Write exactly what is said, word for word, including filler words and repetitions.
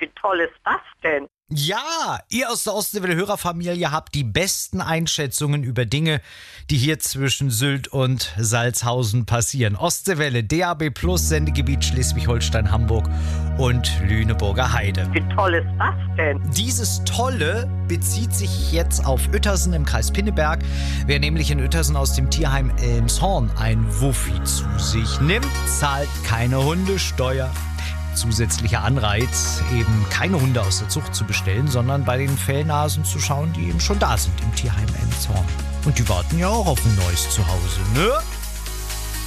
Wie toll ist das denn? Ja, ihr aus der Ostseewelle-Hörerfamilie habt die besten Einschätzungen über Dinge, die hier zwischen Sylt und Salzhausen passieren. Ostseewelle, D A B Plus, Sendegebiet Schleswig-Holstein, Hamburg und Lüneburger Heide. Wie toll ist das denn? Dieses Tolle bezieht sich jetzt auf Uetersen im Kreis Pinneberg. Wer nämlich in Uetersen aus dem Tierheim Elmshorn ein Wuffi zu sich nimmt, zahlt keine Hundesteuer. Zusätzlicher Anreiz, eben keine Hunde aus der Zucht zu bestellen, sondern bei den Fellnasen zu schauen, die eben schon da sind im Tierheim Elmshorn. Und die warten ja auch auf ein neues Zuhause, ne?